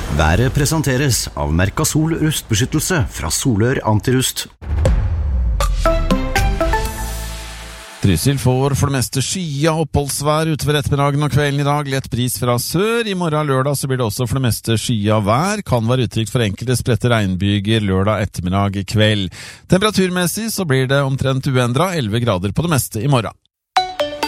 Været presenteres av Mercasol rustbeskyttelse fra Solør Antirust. Trysil får for det meste skya oppholdsvær utover ettermiddagen og kvelden i dag. Lett bris fra sør. I morgen lørdag så blir det også for det meste skya vær. Kan være utrygt for enkelte spredte regnbyger lørdag ettermiddag kveld. Temperaturmessig så blir det omtrent uendret 11 grader på det meste i morgen.